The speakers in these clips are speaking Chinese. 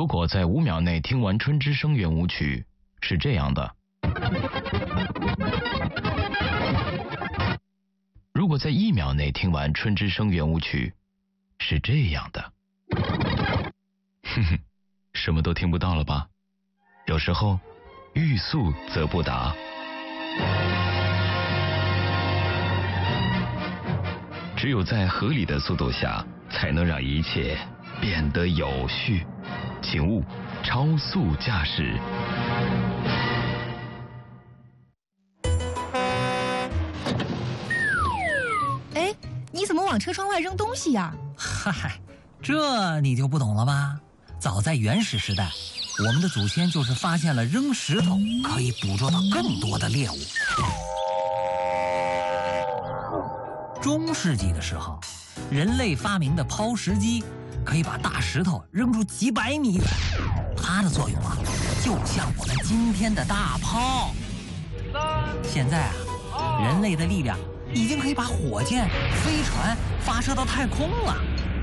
如果在5秒内听完春之声圆舞曲，是这样的。如果在1秒内听完春之声圆舞曲，是这样的。哼哼，什么都听不到了吧？有时候欲速则不达。只有在合理的速度下，才能让一切变得有序。请勿超速驾驶。 哎，你怎么往车窗外扔东西呀？ 嗨，这你就不懂了吧？早在原始时代，我们的祖先就是发现了扔石头可以捕捉到更多的猎物。中世纪的时候，人类发明的抛石机可以把大石头扔出几百米远，它的作用啊，就像我们今天的大炮。现在啊，人类的力量已经可以把火箭、飞船发射到太空了。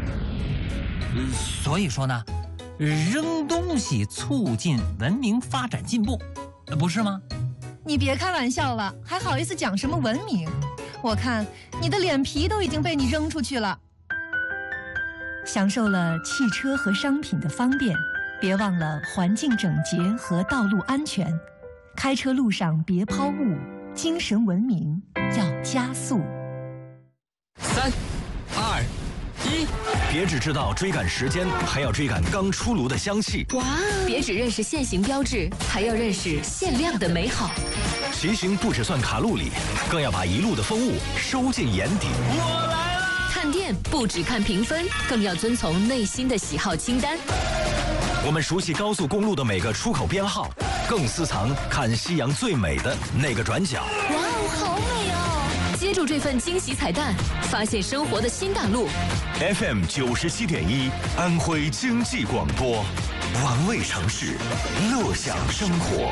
所以说呢，扔东西促进文明发展进步，不是吗？ 你别开玩笑了，还好意思讲什么文明？我看你的脸皮都已经被你扔出去了。享受了汽车和商品的方便，别忘了环境整洁和道路安全。开车路上别抛物，精神文明要加速。 3、2、1，别只知道追赶时间，还要追赶刚出炉的香气。 哇！别只认识限行标志，还要认识限量的美好。 骑行不只算卡路里，更要把一路的风物收进眼底。 我来了！看店不只看评分，更要遵从内心的喜好清单。 我们熟悉高速公路的每个出口编号，更私藏看夕阳最美的那个转角。 哇哦，好美哦！接住这份惊喜彩蛋，发现生活的新大陆。 FM 97.1，安徽经济广播，玩味城市，乐享生活。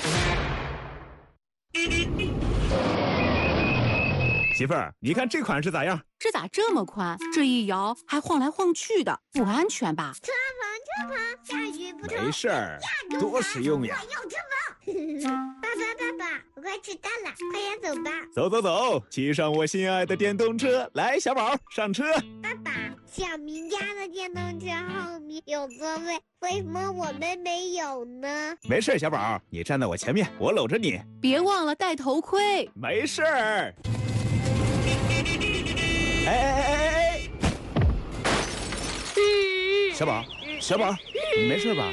媳妇儿，你看这款是咋样？ 这咋这么宽？这一摇还晃来晃去的，不安全吧？ 车棚，下雨不愁。 没事儿，多实用呀！ 我要吃饭。爸爸，我快迟到了，快点走吧。 走，骑上我心爱的电动车，来，小宝上车。 爸爸，小明家的电动车后面有座位，为什么我们没有呢？ 没事，小宝，你站在我前面，我搂着你。 别忘了戴头盔。 没事儿。哎！小宝，你没事吧？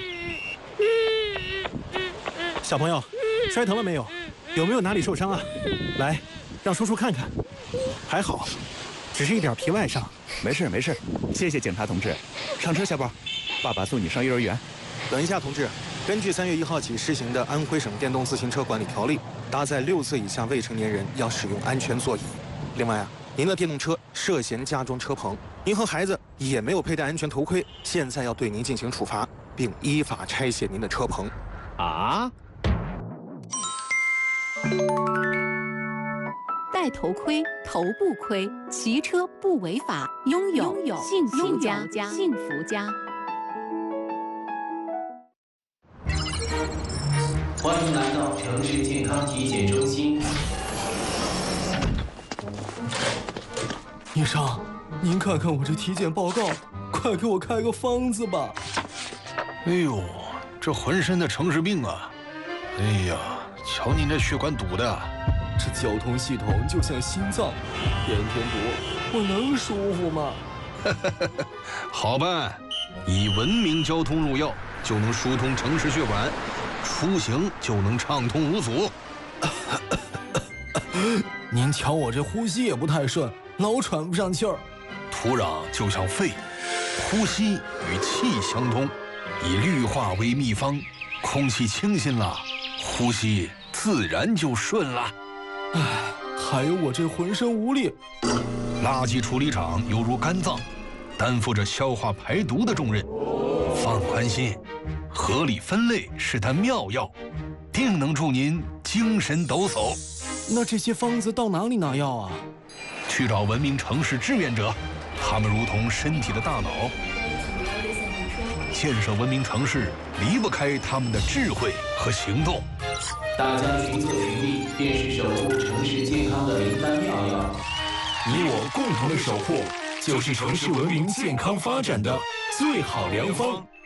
小朋友，摔疼了没有？有没有哪里受伤啊？来，让叔叔看看。还好，只是一点皮外伤。 没事，谢谢警察同志。上车，小宝，爸爸送你上幼儿园。 等一下，同志，根据3月1号起施行的《安徽省电动自行车管理条例》，搭载6岁以下未成年人要使用安全座椅。另外啊，您的电动车涉嫌加装车棚，您和孩子也没有佩戴安全头盔，现在要对您进行处罚，并依法拆卸您的车棚。 啊？ 戴头盔，头不盔，骑车不违法，拥有幸福家。 欢迎来到城市健康体检中心。 医生，您看看我这体检报告，快给我开个方子吧。 哎呦，这浑身的城市病啊！哎呀，瞧您这血管堵的， 这交通系统就像心脏，天天堵，我能舒服吗？ 好办，以文明交通入药，就能疏通城市血管，出行就能畅通无阻。 您瞧我这呼吸也不太顺，老喘不上气儿。 土壤就像肺，呼吸与气相通，以绿化为秘方，空气清新了，呼吸自然就顺了。 唉，还有我这浑身无力。 垃圾处理厂犹如肝脏，担负着消化排毒的重任。放宽心，合理分类是它妙药，定能助您精神抖擞。 那这些方子到哪里拿药啊？ 去找文明城市志愿者，他们如同身体的大脑， 建设文明城市离不开他们的智慧和行动。 大家群策群力，便是守护城市健康的灵丹妙药。 你我共同的守护，就是城市文明健康发展的最好良方。